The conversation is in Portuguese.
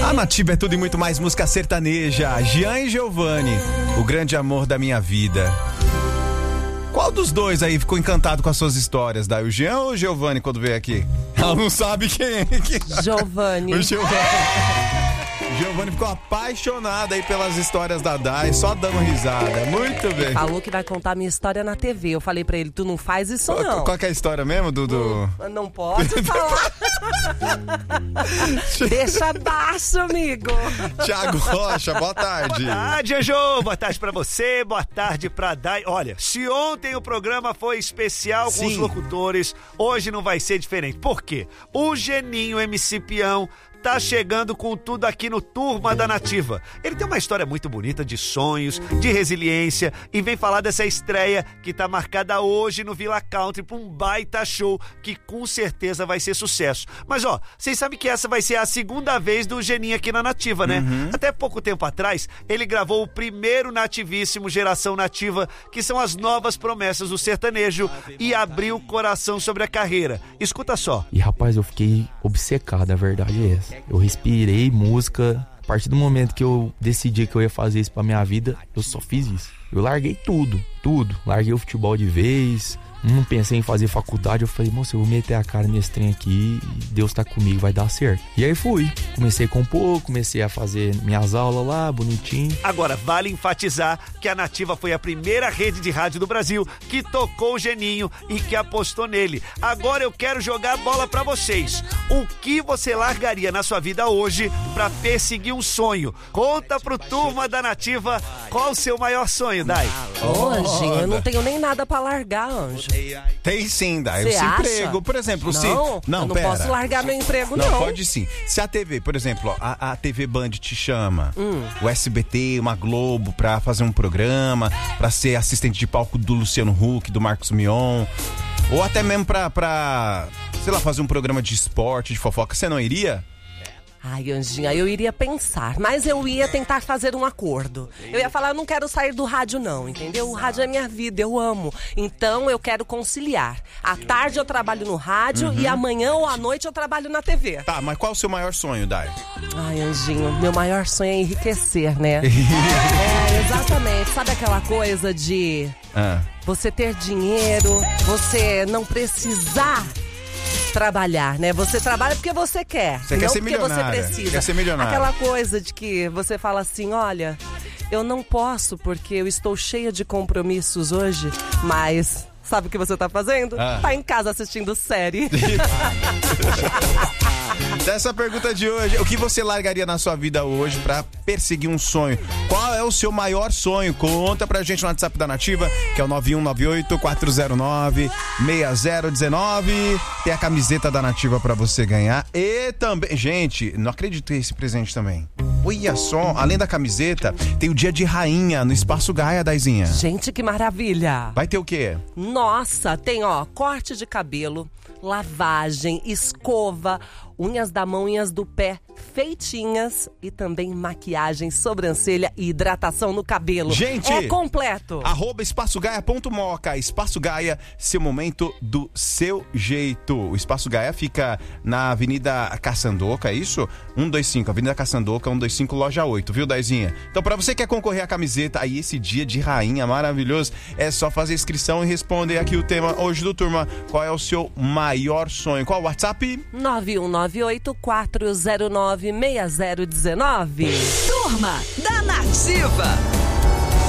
A Nativa é tudo e muito mais música sertaneja. Jean e Giovanni, o grande amor da minha vida. Qual dos dois aí ficou encantado com as suas histórias, Dai? O Jean ou o Giovanni quando veio aqui? Ela não sabe quem é. Giovanni. O Giovanni ficou apaixonado aí pelas histórias da Dai, só dando risada. Muito bem. Falou que vai contar minha história na TV. Eu falei pra ele, tu não faz isso não. Qual que é a história mesmo, Dudu? Não pode falar. Deixa baixo, amigo. Thiago Rocha, boa tarde. Boa tarde, Anjo. Boa tarde pra você, boa tarde pra Dai. Olha, se ontem o programa foi especial com os locutores, hoje não vai ser diferente. Por quê? O Geninho MC Peão tá chegando com tudo aqui no Turma da Nativa. Ele tem uma história muito bonita de sonhos, de resiliência e vem falar dessa estreia que tá marcada hoje no Villa Country pra um baita show que com certeza vai ser sucesso. Mas ó, vocês sabem que essa vai ser a segunda vez do Geninho aqui na Nativa, né? Até pouco tempo atrás, ele gravou o primeiro nativíssimo Geração Nativa, que são as novas promessas do sertanejo, e abriu o coração sobre a carreira. Escuta só. E rapaz, eu fiquei obcecado, a verdade é essa. Eu respirei música. A partir do momento que eu decidi que eu ia fazer isso pra minha vida, eu só fiz isso. Eu larguei tudo. Larguei o futebol de vez. Não pensei em fazer faculdade. Eu falei, moço, eu vou meter a cara nesse trem aqui e Deus tá comigo, vai dar certo. E aí fui. Comecei a compor, comecei a fazer minhas aulas lá, bonitinho. Agora, vale enfatizar que a Nativa foi a primeira rede de rádio do Brasil que tocou o Geninho e que apostou nele. Agora eu quero jogar a bola pra vocês. O que você largaria na sua vida hoje pra perseguir um sonho? Conta pro Turma da Nativa qual o seu maior sonho, Dai. Anjinho, eu não tenho nem nada pra largar, Anjo. Tem sim, Dai. Cê Esse acha? emprego, por exemplo, se... eu não posso largar meu emprego, não. Não, pode sim. Se a TV, por exemplo, a TV Band te chama, o SBT, uma Globo, pra fazer um programa, pra ser assistente de palco do Luciano Huck, do Marcos Mion, ou até mesmo pra sei lá, fazer um programa de esporte, de fofoca, você não iria? Ai, Anjinha, eu iria pensar, mas eu ia tentar fazer um acordo. Eu ia falar, eu não quero sair do rádio não, entendeu? O rádio é minha vida, eu amo. Então eu quero conciliar. À tarde eu trabalho no rádio e amanhã ou à noite eu trabalho na TV. Tá, mas qual é o seu maior sonho, Dai? Ai, Anjinho, meu maior sonho é enriquecer, né? É, exatamente. Sabe aquela coisa de você ter dinheiro, você não precisar trabalhar, né? Você trabalha porque você quer, você não quer ser porque você milionária, precisa. quer ser milionária. Aquela coisa de que você fala assim, olha, eu não posso porque eu estou cheia de compromissos hoje, mas sabe o que você tá fazendo? Tá em casa assistindo série. Dessa pergunta de hoje, o que você largaria na sua vida hoje pra perseguir um sonho? Qual é o seu maior sonho? Conta pra gente no WhatsApp da Nativa, que é o 9198-409-6019. Tem a camiseta da Nativa pra você ganhar. E também, gente, não acredito nesse presente também. Olha só, além da camiseta, tem o Dia de Rainha no Espaço Gaia, Daizinha. Gente, que maravilha! Vai ter o quê? Nossa, tem corte de cabelo, lavagem, escova, unhas da mão, unhas do pé feitinhas e também maquiagem, sobrancelha e hidratação no cabelo. Gente, é completo. @espaçogaia.moca. Espaço Gaia, seu momento do seu jeito. O Espaço Gaia fica na Avenida Caçandoca, é isso? 125, Avenida Caçandoca, 125, loja 8, viu, Daizinha? Então, pra você que quer concorrer à camiseta, aí esse dia de rainha maravilhoso, é só fazer inscrição e responder aqui o tema hoje do Turma. Qual é o seu maior sonho? Qual o WhatsApp? 9198-409-6019. Turma da Nativa.